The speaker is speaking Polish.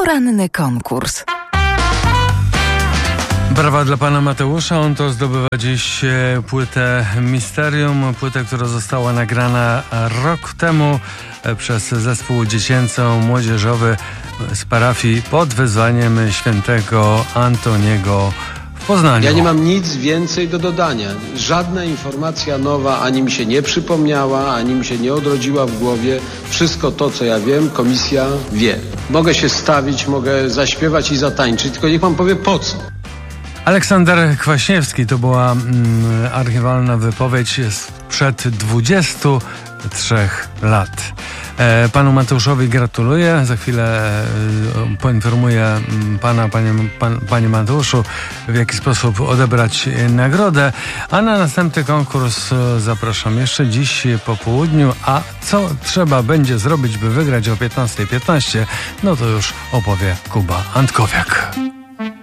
Poranny konkurs. Brawa dla pana Mateusza. On to zdobywa dziś płytę Misterium, płytę, która została nagrana rok temu przez zespół dziecięco-młodzieżowy z parafii pod wezwaniem świętego Antoniego w Poznaniu. Ja nie mam nic więcej do dodania. Żadna informacja nowa ani mi się nie przypomniała, ani mi się nie odrodziła w głowie. Wszystko to, co ja wiem, komisja wie. Mogę się stawić, mogę zaśpiewać i zatańczyć, tylko niech pan powie po co. Aleksander Kwaśniewski, to była archiwalna wypowiedź sprzed 23 lat. Panu Mateuszowi gratuluję. Za chwilę poinformuję pana, panie Mateuszu, w jaki sposób odebrać nagrodę. A na następny konkurs zapraszam jeszcze dziś po południu. A co trzeba będzie zrobić, by wygrać o 15:15, no to już opowie Kuba Antkowiak.